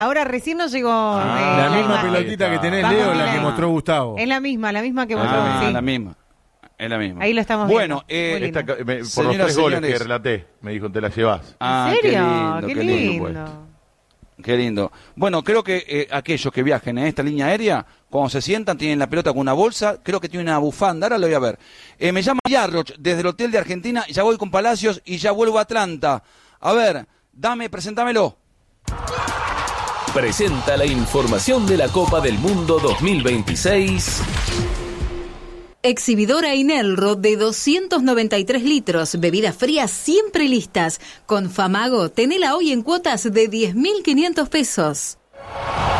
Ahora recién nos llegó la misma imagen. pelotita que tenés, Vamos, Leo, la mira. que mostró Gustavo. Es la misma que mostró. Sí. La misma. Es la misma. Ahí lo estamos viendo. Muy lindo. Por los señoras, 3 goles señores. que relaté, me dijo, te la llevás. ¿En serio? Qué Qué lindo. lindo. Qué lindo. Bueno, creo que aquellos que viajen en esta línea aérea, cuando se sientan, tienen la pelota con una bolsa, creo que tiene una bufanda, ahora lo voy a ver. Me llama Yarroch desde el hotel de Argentina, ya voy con Palacios y ya vuelvo a Atlanta. A ver, presentámelo. Presenta la información de la Copa del Mundo 2026. Exhibidora Inelro de 293 litros, bebidas frías siempre listas. Con Famago, tenela hoy en cuotas de 10.500 pesos.